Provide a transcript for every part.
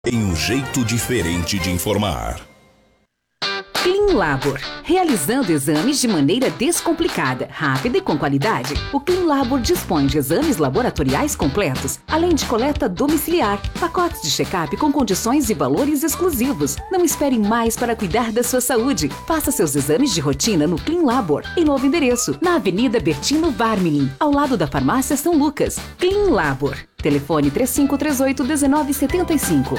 Em um jeito diferente de informar. Clean Labor, realizando exames de maneira descomplicada, rápida e com qualidade. O Clean Labor dispõe de exames laboratoriais completos, além de coleta domiciliar, pacotes de check-up com condições e valores exclusivos. Não espere mais para cuidar da sua saúde. Faça seus exames de rotina no Clean Labor, em novo endereço, na Avenida Bertino Varmilin, ao lado da Farmácia São Lucas. Clean Labor. Telefone 3538-1975.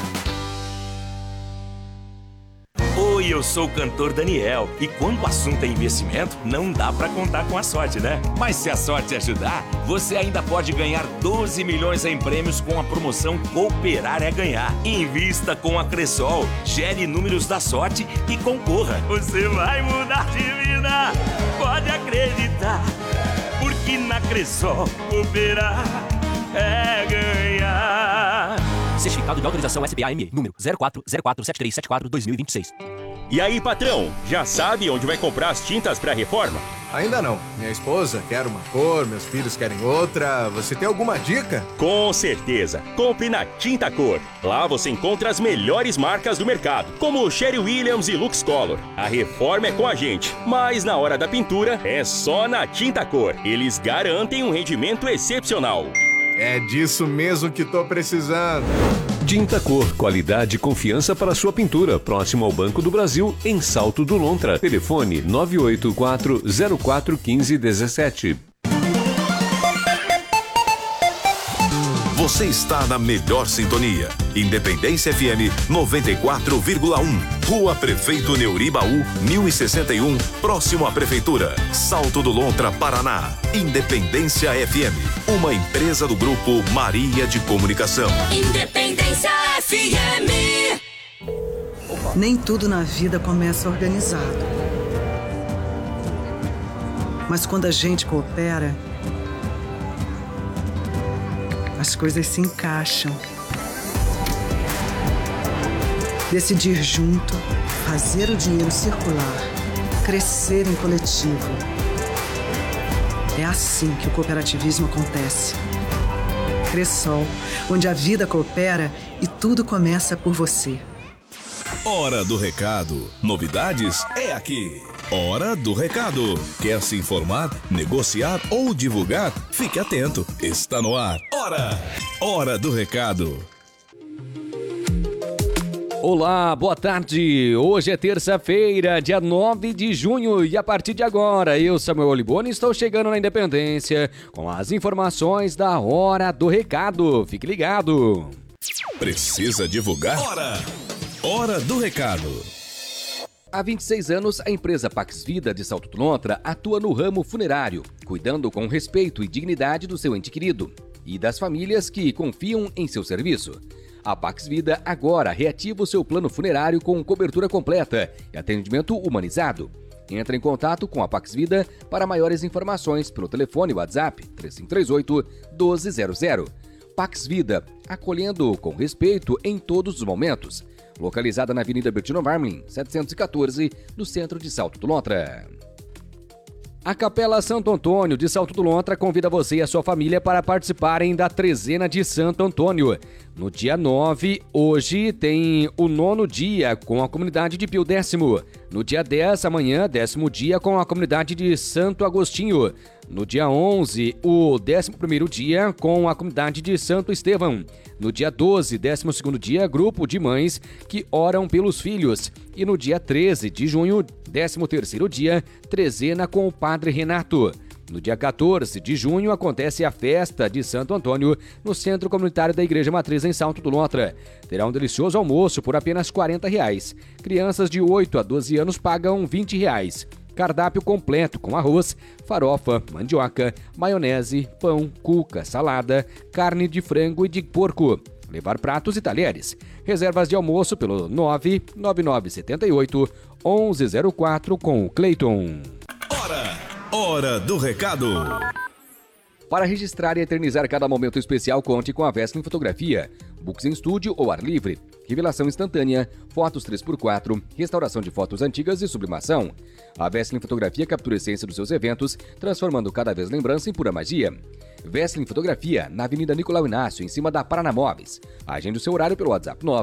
Oi, eu sou o cantor Daniel e quando o assunto é investimento, não dá pra contar com a sorte, né? Mas se a sorte ajudar, você ainda pode ganhar 12 milhões em prêmios com a promoção Cooperar é Ganhar. Invista com a Cressol, gere números da sorte e concorra. Você vai mudar de vida, pode acreditar, porque na Cressol cooperar é ganhar. Certificado de autorização SBAME, número 04047374-2026. E aí, patrão, já sabe onde vai comprar as tintas para reforma? Ainda não. Minha esposa quer uma cor, meus filhos querem outra. Você tem alguma dica? Com certeza. Compre na Tinta Cor. Lá você encontra as melhores marcas do mercado, como Sherry Williams e Lux Color. A reforma é com a gente, mas na hora da pintura é só na Tinta Cor. Eles garantem um rendimento excepcional. É disso mesmo que tô precisando. Tinta Cor, qualidade e confiança para sua pintura. Próximo ao Banco do Brasil, em Salto do Lontra. Telefone 984-041517. Você está na melhor sintonia. Independência FM 94,1. Rua Prefeito Neuribaú, 1061, próximo à Prefeitura. Salto do Lontra, Paraná. Independência FM, uma empresa do Grupo Maria de Comunicação. Independência FM. Nem tudo na vida começa organizado. Mas quando a gente coopera, as coisas se encaixam. Decidir junto, fazer o dinheiro circular, crescer em coletivo. É assim que o cooperativismo acontece. Cressol, onde a vida coopera e tudo começa por você. Hora do Recado. Novidades é aqui. Hora do Recado. Quer se informar, negociar ou divulgar? Fique atento. Está no ar. Hora do Recado. Olá, boa tarde. Hoje é terça-feira, dia 9 de junho e a partir de agora, eu, Samuel Oliboni, estou chegando na Independência com as informações da Hora do Recado. Fique ligado. Precisa divulgar? Hora do Recado. Há 26 anos, a empresa Pax Vida de Salto do Lontra atua no ramo funerário, cuidando com respeito e dignidade do seu ente querido e das famílias que confiam em seu serviço. A Pax Vida agora reativa o seu plano funerário com cobertura completa e atendimento humanizado. Entre em contato com a Pax Vida para maiores informações pelo telefone WhatsApp 3538-1200. Pax Vida, acolhendo com respeito em todos os momentos. Localizada na Avenida Bertino Varmlin, 714, no centro de Salto do Lontra. A Capela Santo Antônio de Salto do Lontra convida você e a sua família para participarem da Trezena de Santo Antônio. No dia 9, hoje, tem o 9º dia com a comunidade de Pio X. No dia 10, amanhã, 10º dia com a comunidade de Santo Agostinho. No dia 11, o 11º dia com a comunidade de Santo Estevão. No dia 12, 12º dia, grupo de mães que oram pelos filhos. E no dia 13 de junho, 13º dia, trezena com o Padre Renato. No dia 14 de junho acontece a festa de Santo Antônio no Centro Comunitário da Igreja Matriz em Salto do Lontra. Terá um delicioso almoço por apenas R$40. Crianças de 8 a 12 anos pagam R$20. Cardápio completo com arroz, farofa, mandioca, maionese, pão, cuca, salada, carne de frango e de porco. Levar pratos e talheres. Reservas de almoço pelo 99978-1104 com o Cleiton. Hora do Recado. Para registrar e eternizar cada momento especial, conte com a Veskin Fotografia. Books em estúdio ou ar livre. revelação instantânea, fotos 3x4, restauração de fotos antigas e sublimação. A Vestlin Fotografia captura a essência dos seus eventos, transformando cada vez lembrança em pura magia. Vestlin Fotografia, na Avenida Nicolau Inácio, em cima da Paraná Móveis. Agende o seu horário pelo WhatsApp